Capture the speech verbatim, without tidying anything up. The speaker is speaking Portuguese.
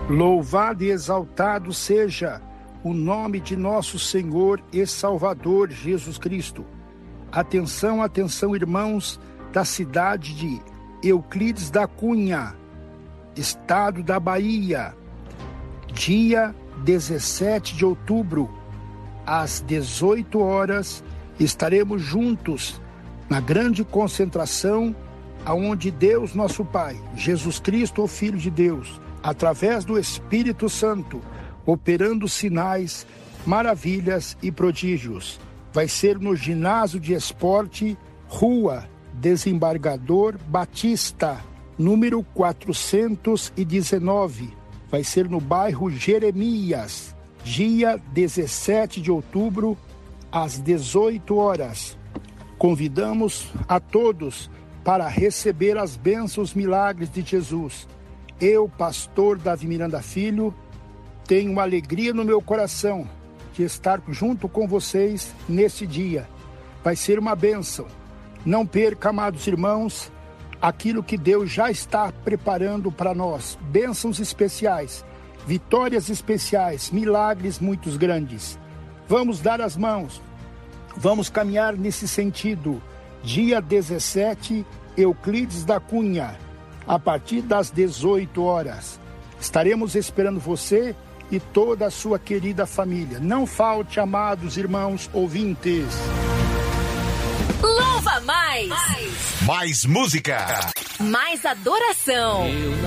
Louvado e exaltado seja o nome de nosso Senhor e Salvador Jesus Cristo. Atenção, atenção, irmãos da cidade de Euclides da Cunha, estado da Bahia. Dia dezessete de outubro, às dezoito horas, estaremos juntos na grande concentração aonde Deus, nosso Pai, Jesus Cristo, o Filho de Deus, através do Espírito Santo, operando sinais, maravilhas e prodígios. Vai ser no ginásio de esporte, Rua Desembargador Batista, número quatrocentos e dezenove. Vai ser no bairro Jeremias, dia dezessete de outubro, às dezoito horas. Convidamos a todos para receber as bênçãos, milagres de Jesus. Eu, pastor Davi Miranda Filho, tenho uma alegria no meu coração de estar junto com vocês nesse dia. Vai ser uma bênção. Não perca, amados irmãos, aquilo que Deus já está preparando para nós. Bênçãos especiais, vitórias especiais, milagres muito grandes. Vamos dar as mãos, vamos caminhar nesse sentido. Dia dezessete, Euclides da Cunha, a partir das dezoito horas. Estaremos esperando você e toda a sua querida família. Não falte, amados irmãos ouvintes. Louva mais! Mais, mais música! Mais adoração!